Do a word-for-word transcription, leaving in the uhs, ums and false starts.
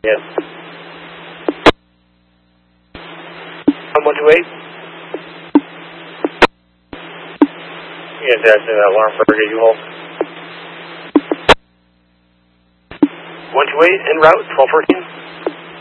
Yes. one two eight. Yes, that's an alarm for U-Haul. one two eight, en route, twelve fourteen.